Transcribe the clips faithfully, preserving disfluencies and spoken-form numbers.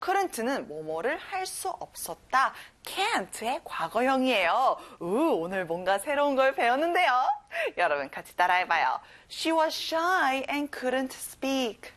couldn't는 뭐뭐를 할 수 없었다. can't의 과거형이에요. 우, 오늘 뭔가 새로운 걸 배웠는데요. 여러분 같이 따라해봐요. She was shy and couldn't speak.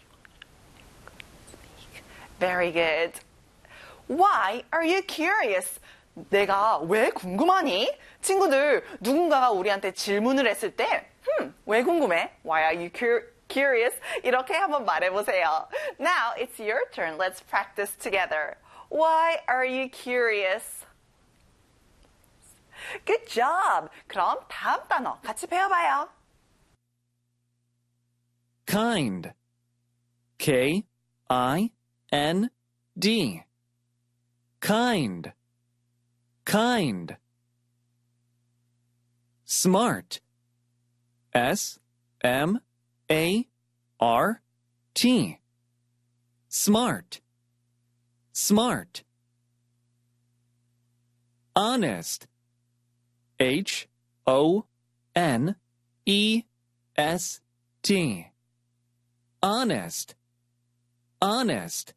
Very good. Why are you curious? 내가 왜 궁금하니? 친구들, 누군가가 우리한테 질문을 했을 때, hm, 왜 궁금해? Why are you cur- curious? 이렇게 한번 말해보세요. Now, it's your turn. Let's practice together. Why are you curious? Good job. 그럼 다음 단어 같이 배워봐요. Kind. K I N D. Kind. Kind. Smart. S M A R T. Smart. Smart. Honest. H O N E S T. Honest. Honest.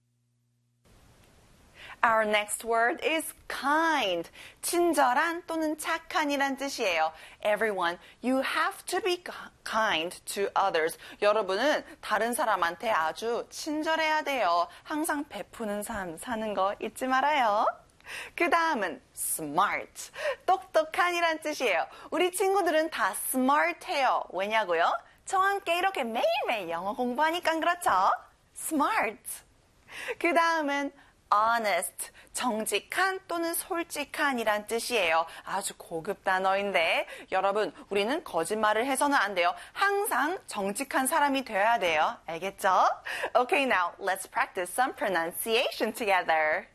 Our next word is kind. 친절한 또는 착한이란 뜻이에요. Everyone, you have to be kind to others. 여러분은 다른 사람한테 아주 친절해야 돼요. 항상 베푸는 삶 사는 거 잊지 말아요. 그 다음은 smart. 똑똑한이란 뜻이에요. 우리 친구들은 다 smart해요. 왜냐고요? 저와 함께 이렇게 매일매일 영어 공부하니까 그렇죠? smart. 그 다음은 honest, 정직한 또는 솔직한이란 뜻이에요. 아주 고급 단어인데 여러분, 우리는 거짓말을 해서는 안 돼요. 항상 정직한 사람이 되어야 돼요. 알겠죠? Okay, now let's practice some pronunciation together.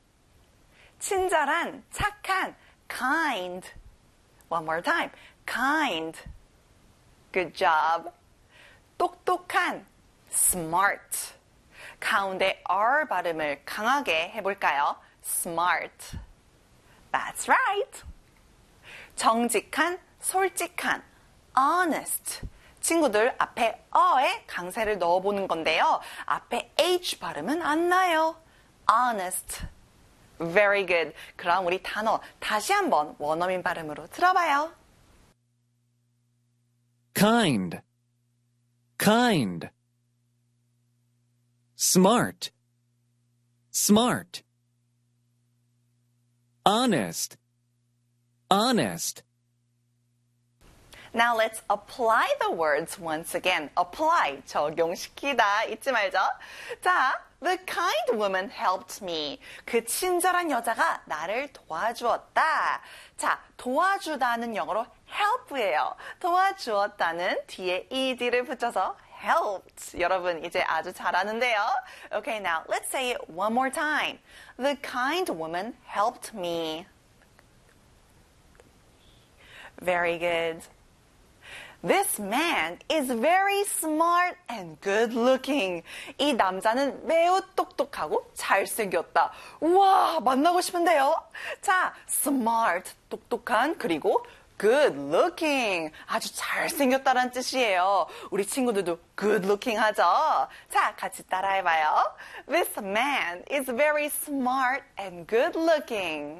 친절한, 착한, kind. One more time, kind. Good job. 똑똑한, smart. 가운데 R 발음을 강하게 해볼까요? Smart. That's right. 정직한, 솔직한, honest. 친구들 앞에 어에 강세를 넣어보는 건데요. 앞에 H 발음은 안 나요. Honest. Very good. 그럼 우리 단어 다시 한번 원어민 발음으로 들어봐요. Kind. Kind. Smart. Smart. Honest. Honest. Now let's apply the words once again. Apply, 적용시키다 잊지 말죠? 자, the kind woman helped me. 그 친절한 여자가 나를 도와주었다. 자, 도와주다는 영어로 help예요. 도와주었다는 뒤에 ed를 붙여서 helped. 여러분 이제 아주 잘하는데요. Okay, now let's say it one more time. The kind woman helped me. Very good. This man is very smart and good looking. 이 남자는 매우 똑똑하고 잘생겼다. 우와, 만나고 싶은데요. 자, smart, 똑똑한, 그리고 good looking, 아주 잘생겼다는 뜻이에요. 우리 친구들도 good looking 하죠? 자, 같이 따라해봐요. This man is very smart and good looking.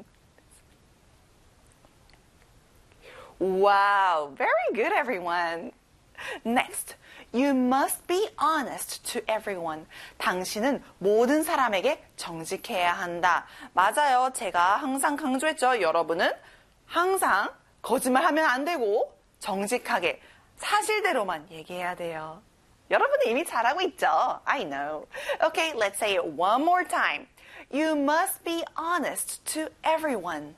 Wow, very good, everyone. Next, you must be honest to everyone. 당신은 모든 사람에게 정직해야 한다. 맞아요. 제가 항상 강조했죠. 여러분은 항상 거짓말하면 안 되고 정직하게 사실대로만 얘기해야 돼요. 여러분은 이미 잘하고 있죠. I know. Okay, let's say it one more time. You must be honest to everyone.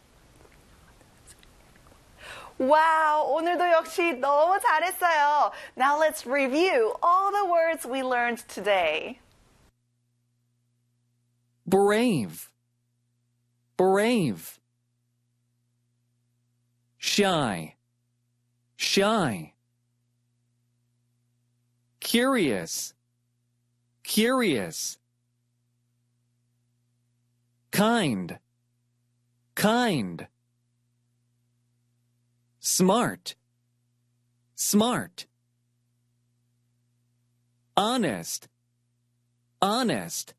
Wow, 오늘도 역시 너무 잘했어요. Now let's review all the words we learned today. Brave. Brave. Shy. Shy. Curious. Curious. Kind. Kind. Smart. Smart. Honest. Honest.